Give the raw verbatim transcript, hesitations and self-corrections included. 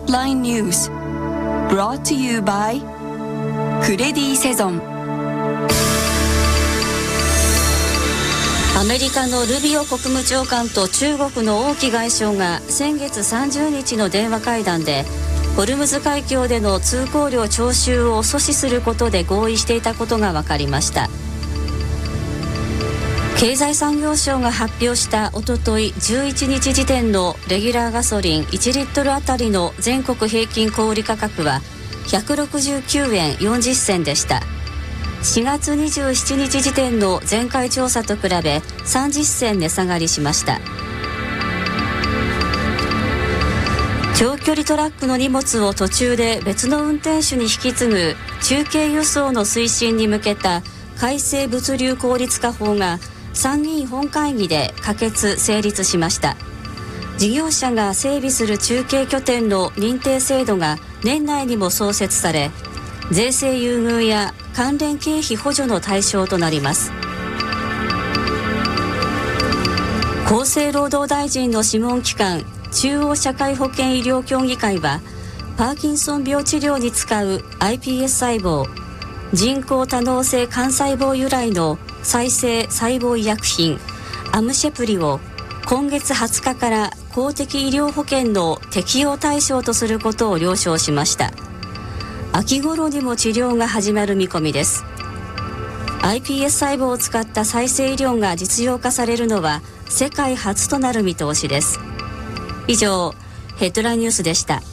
Headline News brought to you by クレディセゾン。 アメリカのルビオ国務長官と中国の王毅外相が先月さんじゅうにちの電話会談でホルムズ海峡での通行料徴収を阻止することで合意していたことが分かりました。経済産業省が発表したおとといじゅういちにち時点のレギュラーガソリンいちリットルあたりの全国平均小売価格はひゃくろくじゅうきゅうえんよんじゅっせんでした。しがつにじゅうしちにち時点の前回調査と比べさんじゅっせん値下がりしました。長距離トラックの荷物を途中で別の運転手に引き継ぐ中継輸送の推進に向けた改正物流効率化法が参議院本会議で可決・成立しました。事業者が整備する中継拠点の認定制度が年内にも創設され、税制優遇や関連経費補助の対象となります。厚生労働大臣の諮問機関中央社会保険医療協議会はパーキンソン病治療に使う アイピーエス 細胞人工多能性幹細胞由来の再生細胞医薬品アムシェプリを今月はつかから公的医療保険の適用対象とすることを了承しました。秋頃にも治療が始まる見込みです。 アイピーエス 細胞を使った再生医療が実用化されるのは世界初となる見通しです。以上、ヘッドラインニュースでした。